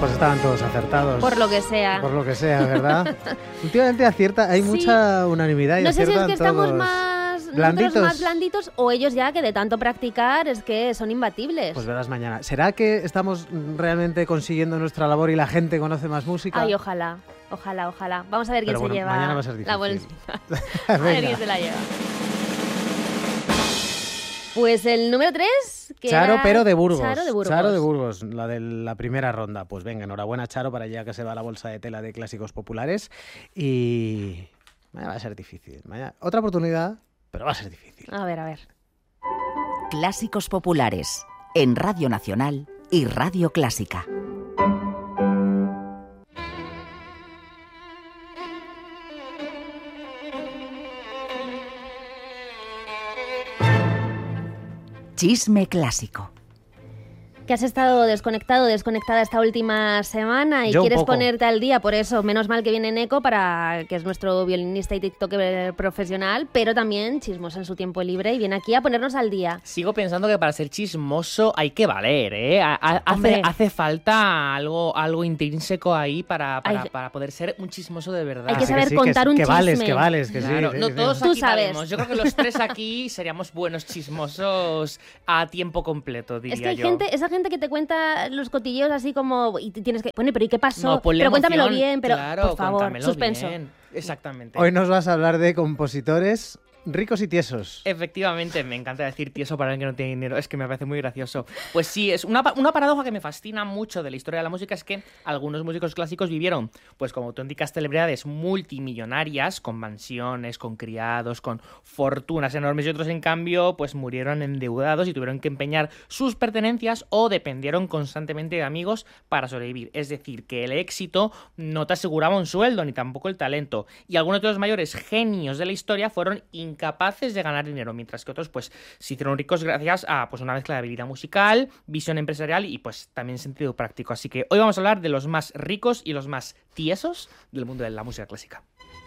pues estaban todos acertados. Por lo que sea. Por lo que sea, ¿verdad? Últimamente acierta, hay mucha unanimidad y no sé si es que estamos todos más blanditos o ellos ya que de tanto practicar es que son imbatibles. Pues verás mañana. ¿Será que estamos realmente consiguiendo nuestra labor y la gente conoce más música? Ay, ojalá. Vamos a ver quién se lleva mañana va a ser difícil. la bolsita. A ver quién se la lleva. Pues el número 3, que Charo, era pero de Burgos. Charo de Burgos, la de la primera ronda. Pues venga, enhorabuena, Charo, para allá que se va a la bolsa de tela de clásicos populares. Y mañana va a ser difícil. Otra oportunidad, pero va a ser difícil. A ver. Clásicos populares, en Radio Nacional y Radio Clásica. Chisme clásico. Que has estado desconectada esta última semana y Yo quieres un poco. ponerte al día, por eso, menos mal que viene Neko, que es nuestro violinista y tiktoker profesional, pero también chismoso en su tiempo libre y viene aquí a ponernos al día. Sigo pensando que para ser chismoso hay que valer, ¿eh? Hace falta algo intrínseco ahí para poder ser un chismoso de verdad. Hay que saber contar un que chisme. vales, que Claro, sí. no todos Tú aquí sabes. valemos. Yo creo que los tres aquí seríamos buenos chismosos a tiempo completo, diría Es que hay yo. esa gente que te cuenta los cotilleos así como y tienes que poner, pero ¿y qué pasó? No, ponle pero cuéntamelo emoción, bien, pero claro, por favor, cuéntamelo suspenso. bien. Exactamente. Hoy nos vas a hablar de compositores ricos y tiesos. Efectivamente, me encanta decir tieso para alguien que no tiene dinero, es que me parece muy gracioso. Pues sí, es una paradoja que me fascina mucho de la historia de la música, es que algunos músicos clásicos vivieron pues como auténticas celebridades multimillonarias, con mansiones, con criados, con fortunas enormes, y otros en cambio pues murieron endeudados y tuvieron que empeñar sus pertenencias o dependieron constantemente de amigos para sobrevivir. Es decir, que el éxito no te aseguraba un sueldo ni tampoco el talento, y algunos de los mayores genios de la historia fueron incapaces de ganar dinero, mientras que otros pues se hicieron ricos gracias a pues una mezcla de habilidad musical, visión empresarial y pues también sentido práctico. Así que hoy vamos a hablar de los más ricos y los más tiesos del mundo de la música clásica.